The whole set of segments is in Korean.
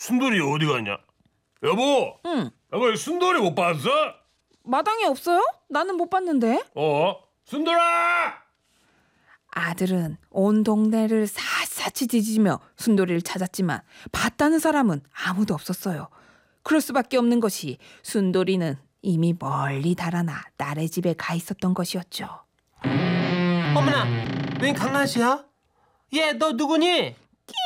순돌이 어디 갔냐? 여보. 응. 여보, 순돌이 못 봤어? 마당에 없어요? 나는 못 봤는데. 순돌아! 아들은 온 동네를 샅샅이 뒤지며 순돌이를 찾았지만 봤다는 사람은 아무도 없었어요. 그럴 수밖에 없는 것이 순돌이는 이미 멀리 달아나 딸의 집에 가 있었던 것이었죠. 어머나, 웬 강아지야? 얘, 너 누구니? 네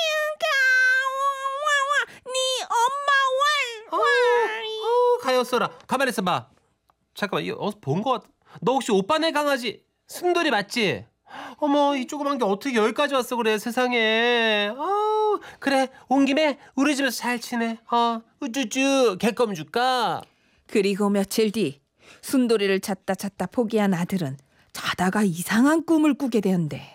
엄마 가엾어라. 가만히 있어봐. 잠깐만, 이거 어디서 본 것 같아. 너 혹시 오빠네 강아지 순돌이 맞지? 어머, 이 조그만 게 어떻게 여기까지 왔어 그래, 세상에. 그래, 온 김에 우리 집에서 잘 지내. 우쭈쭈, 개껌 줄까? 그리고 며칠 뒤 순돌이를 찾다 포기한 아들은 자다가 이상한 꿈을 꾸게 되는데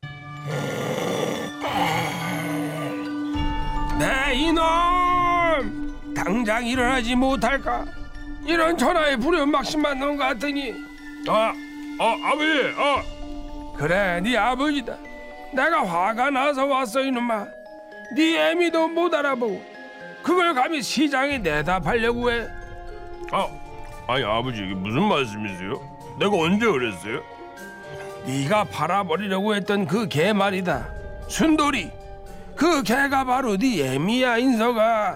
네, 이놈! 당장 일어나지 못할까? 이런 전화에 불현막심만 넣은 것 같으니. 아버지. 그래, 네 아버지다. 내가 화가 나서 왔어, 이놈아. 네 애미도 못 알아보고 그걸 감히 시장에 내다 팔려고 해. 아니 아버지, 이게 무슨 말씀이세요? 내가 언제 그랬어요? 네가 팔아버리려고 했던 그 개 말이다, 순돌이. 그 개가 바로 네 애미야, 인서가.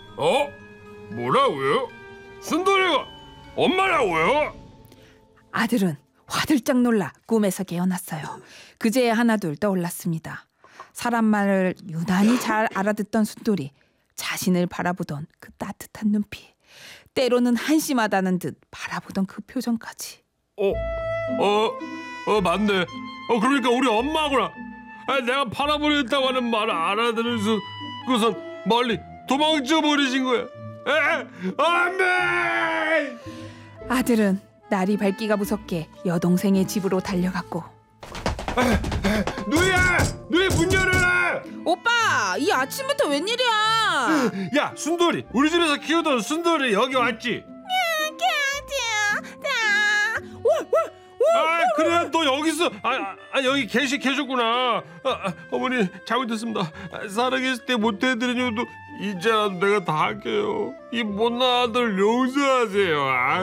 뭐라고요? 순돌이가 엄마라고요? 아들은 화들짝 놀라 꿈에서 깨어났어요. 그제야 하나둘 떠올랐습니다. 사람 말을 유난히 잘 알아듣던 순돌이, 자신을 바라보던 그 따뜻한 눈빛, 때로는 한심하다는 듯 바라보던 그 표정까지. 맞네. 그러니까 우리 엄마구나. 내가 팔아버렸다고 하는 말을 알아들으면서 그것은 멀리 도망쳐 버리신 거야. 안돼! 아들은 날이 밝기가 무섭게 여동생의 집으로 달려갔고, 누이야! 누이 문 열어라! 오빠, 이 아침부터 웬일이야? 야, 순돌이, 우리 집에서 키우던 순돌이 여기 왔지? 그래, 너 여기서 여기 계셨구나. 어머니 잘못했습니다. 살아계실 때 못해드린 일도 이제라도 내가 다 할게요. 이 못난 아들 용서하세요.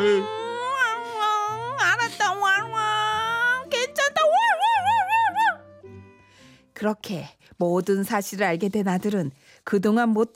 알았다. 괜찮다. 그렇게 모든 사실을 알게 된 아들은 그동안 못